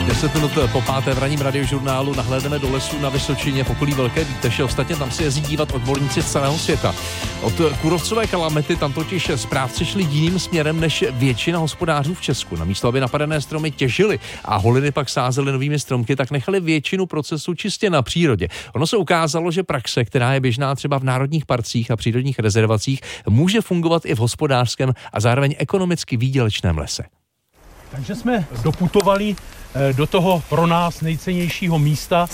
10 minut po 5. v ranním radiožurnálu nahlédneme do lesů na Vysočině v okolí Velké Bíteše. Ostatně tam si jezdí dívat odborníci z celého světa. Od kůrovcové kalamity tam totiž správci šli jiným směrem než většina hospodářů v Česku. Namísto, aby napadené stromy těžili a holiny pak sázely novými stromky, tak nechali většinu procesu čistě na přírodě. Ono se ukázalo, že praxe, která je běžná třeba v národních parcích a přírodních rezervacích, může fungovat i v hospodářském a zároveň ekonomicky výdělečném lese. Takže jsme doputovali do toho pro nás nejcennějšího místa.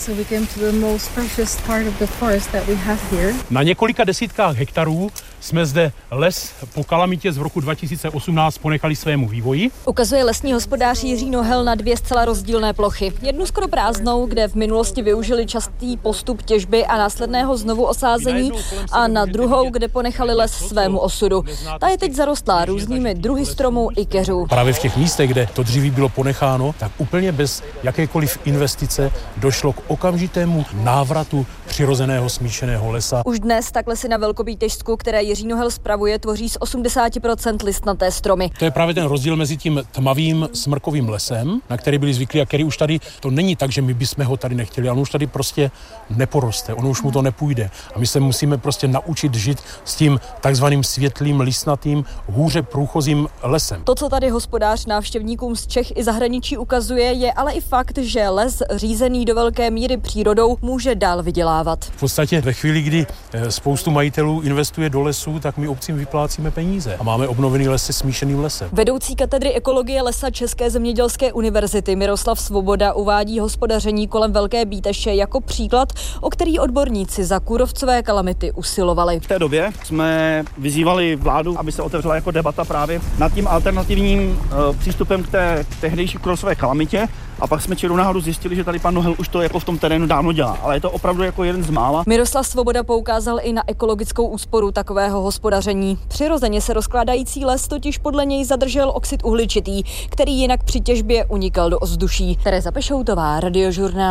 Na několika desítkách hektarů jsme zde les po kalamitě z roku 2018 ponechali svému vývoji. Ukazuje lesní hospodář Jiří Nohel na dvě zcela rozdílné plochy. Jednu skoro prázdnou, kde v minulosti využili častý postup těžby a následného znovu osázení, a na druhou, kde ponechali les svému osudu. Ta je teď zarostlá různými druhy stromů i keřů. Právě v těch místech, kde to dříví bylo ponecháno, tak úplně bez jakékoliv investice došlo k okamžitému návratu přirozeného smíšeného lesa. Už dnes tak lesy na Velkobítežsku, které Jiří Nohel spravuje, tvoří z 80% listnaté stromy. To je právě ten rozdíl mezi tím tmavým smrkovým lesem, na který byli zvyklí a který už tady, to není tak, že my bychom ho tady nechtěli, ale on už tady prostě neporoste, ono už mu to nepůjde. A my se musíme prostě naučit žít s tím takzvaným světlým, listnatým, hůře průchozím lesem. To, co tady hospodář návštěvníkům z Čech i zahraničí ukazuje, je ale i fakt, že les řízený do velké míry přírodou může dál vydělávat. V podstatě ve chvíli, kdy spoustu majitelů investuje do lesů, tak my obcím vyplácíme peníze a máme obnovený les se smíšeným lesem. Vedoucí katedry ekologie lesa České zemědělské univerzity Miroslav Svoboda uvádí hospodaření kolem Velké Bíteše jako příklad, o který odborníci za kůrovcové kalamity usilovali. V té době jsme vyzývali vládu, aby se otevřela jako debata právě nad tím alternativním přístupem k té tehdejší kůrovcové kalamitě. A pak jsme čirou náhodou zjistili, že tady pan Nohel už to jako v tom terénu dávno dělá, ale je to opravdu jako jeden z mála. Miroslav Svoboda poukázal i na ekologickou úsporu takového hospodaření. Přirozeně se rozkládající les totiž podle něj zadržel oxid uhličitý, který jinak při těžbě unikal do ovzduší. Tereza Pešoutová, Radiožurnál.